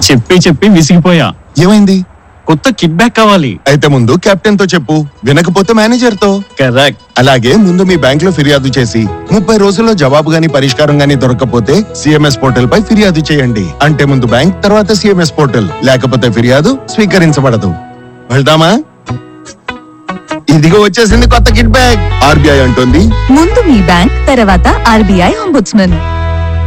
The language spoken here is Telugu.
చెప్పి చెప్పి విసిగిపోయా. ఏమైంది? కొత్త కిట్ బ్యాక్ కావాలి. అయితే ముందు కెప్టెన్ తో చెప్పు, వినకపోతే మేనేజర్ తో. కరెక్ట్. అలాగే ముందు మీ బ్యాంక్ లో ఫిర్యాదు చేసి 30 రోజుల్లో జవాబు గాని పరిష్కారం గాని దొరకకపోతే సిఎంఎస్ పోర్టల్ పై ఫిర్యాదు చేయండి. అంటే ముందు బ్యాంక్, తర్వాత సిఎంఎస్ పోర్టల్, లేకపోతే ఫిర్యాదు స్వీకరించబడదు. వెళ్దామా? ఇదిగో వచ్చేసింది కొత్త కిట్ బ్యాగ్. ఆర్బీఐ అంటుంది, ముందు మీ బ్యాంక్, తర్వాత ఆర్బీఐ అంబుడ్స్మన్.